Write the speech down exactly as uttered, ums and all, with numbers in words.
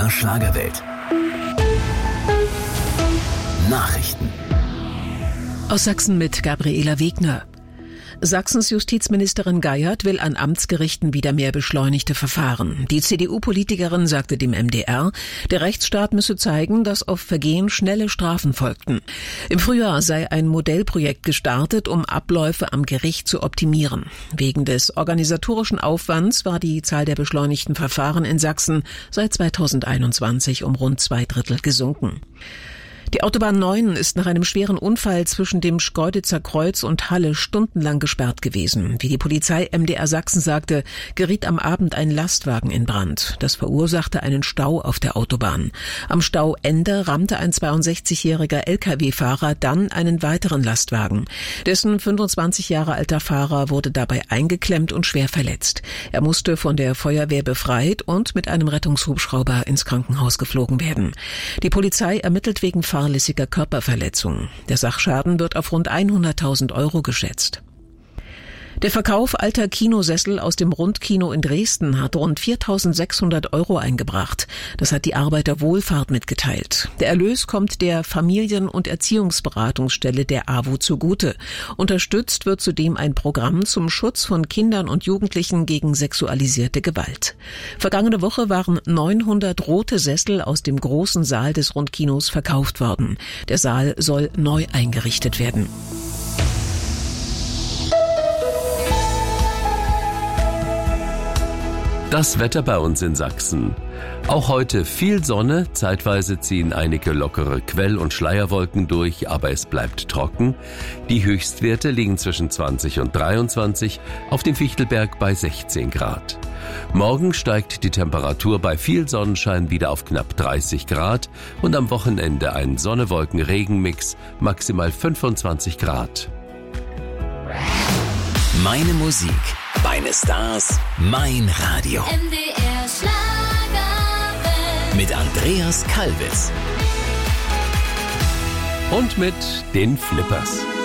der Schlagerwelt. Nachrichten. Aus Sachsen mit Gabriela Wegner. Sachsens Justizministerin Geiert will an Amtsgerichten wieder mehr beschleunigte Verfahren. Die C D U-Politikerin sagte dem M D R, der Rechtsstaat müsse zeigen, dass auf Vergehen schnelle Strafen folgten. Im Frühjahr sei ein Modellprojekt gestartet, um Abläufe am Gericht zu optimieren. Wegen des organisatorischen Aufwands war die Zahl der beschleunigten Verfahren in Sachsen seit zweitausendeinundzwanzig um rund zwei Drittel gesunken. Die Autobahn neun ist nach einem schweren Unfall zwischen dem Schkeuditzer Kreuz und Halle stundenlang gesperrt gewesen. Wie die Polizei M D R Sachsen sagte, geriet am Abend ein Lastwagen in Brand. Das verursachte einen Stau auf der Autobahn. Am Stauende rammte ein zweiundsechzigjähriger L K W-Fahrer dann einen weiteren Lastwagen. Dessen fünfundzwanzig Jahre alter Fahrer wurde dabei eingeklemmt und schwer verletzt. Er musste von der Feuerwehr befreit und mit einem Rettungshubschrauber ins Krankenhaus geflogen werden. Die Polizei ermittelt wegen fahrlässiger Körperverletzung. Der Sachschaden wird auf rund hunderttausend Euro geschätzt. Der Verkauf alter Kinosessel aus dem Rundkino in Dresden hat rund viertausendsechshundert Euro eingebracht. Das hat die Arbeiterwohlfahrt mitgeteilt. Der Erlös kommt der Familien- und Erziehungsberatungsstelle der A W O zugute. Unterstützt wird zudem ein Programm zum Schutz von Kindern und Jugendlichen gegen sexualisierte Gewalt. Vergangene Woche waren neunhundert rote Sessel aus dem großen Saal des Rundkinos verkauft worden. Der Saal soll neu eingerichtet werden. Das Wetter bei uns in Sachsen. Auch heute viel Sonne, zeitweise ziehen einige lockere Quell- und Schleierwolken durch, aber es bleibt trocken. Die Höchstwerte liegen zwischen zwanzig und dreiundzwanzig, auf dem Fichtelberg bei sechzehn Grad. Morgen steigt die Temperatur bei viel Sonnenschein wieder auf knapp dreißig Grad und am Wochenende ein Sonne-Wolken-Regen-Mix, maximal fünfundzwanzig Grad. Meine Musik, meine Stars, mein Radio. M D R Schlagerwelt. Mit Andreas Kalbitz. Und mit den Flippers.